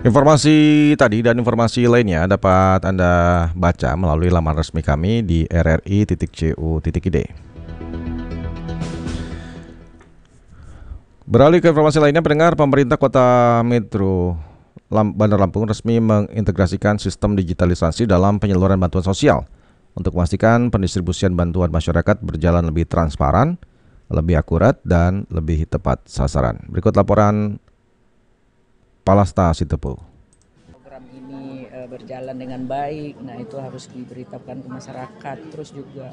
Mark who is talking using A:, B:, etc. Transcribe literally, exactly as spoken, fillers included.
A: Informasi tadi dan informasi lainnya dapat Anda baca melalui laman resmi kami di r r i titik c u titik i d. Beralih ke informasi lainnya, pendengar, pemerintah Kota Metro Lam- Bandar Lampung resmi mengintegrasikan sistem digitalisasi dalam penyaluran bantuan sosial untuk memastikan pendistribusian bantuan masyarakat berjalan lebih transparan, lebih akurat, dan lebih tepat sasaran. Berikut laporan Palasta Sitepu.
B: Program ini e, berjalan dengan baik, nah itu harus diberitakan ke masyarakat. Terus juga